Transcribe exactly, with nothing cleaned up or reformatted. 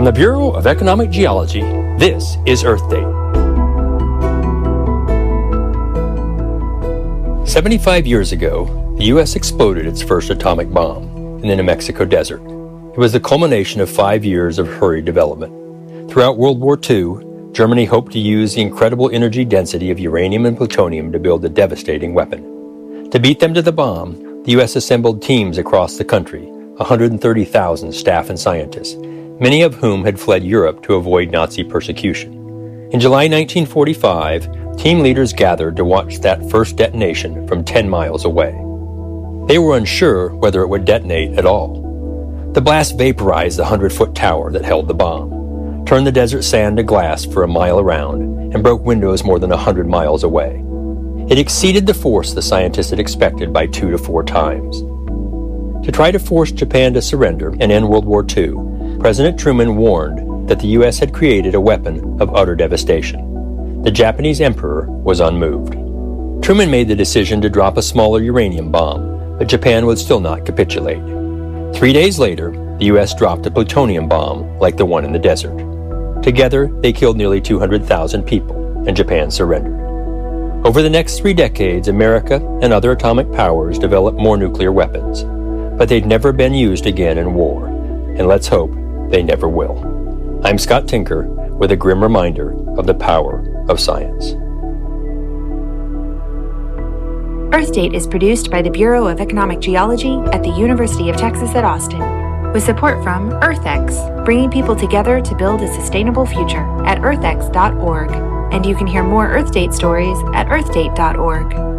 From the Bureau of Economic Geology, this is Earth Date. seventy-five years ago, the U S exploded its first atomic bomb in the New Mexico desert. It was the culmination of five years of hurried development. Throughout World War Two, Germany hoped to use the incredible energy density of uranium and plutonium to build a devastating weapon. To beat them to the bomb, the U S assembled teams across the country, one hundred thirty thousand staff and scientists, many of whom had fled Europe to avoid Nazi persecution. In July nineteen forty-five, team leaders gathered to watch that first detonation from ten miles away. They were unsure whether it would detonate at all. The blast vaporized the hundred-foot tower that held the bomb, turned the desert sand to glass for a mile around, and broke windows more than a hundred miles away. It exceeded the force the scientists had expected by two to four times. To try to force Japan to surrender and end World War Two, President Truman warned that the U S had created a weapon of utter devastation. The Japanese emperor was unmoved. Truman made the decision to drop a smaller uranium bomb, but Japan would still not capitulate. Three days later, the U S dropped a plutonium bomb like the one in the desert. Together, they killed nearly two hundred thousand people, and Japan surrendered. Over the next three decades, America and other atomic powers developed more nuclear weapons, but they'd never been used again in war, and let's hope they never will. I'm Scott Tinker with a grim reminder of the power of science. Earth Date is produced by the Bureau of Economic Geology at the University of Texas at Austin, with support from EarthX, bringing people together to build a sustainable future at earth x dot org. And you can hear more Earth Date stories at earth date dot org.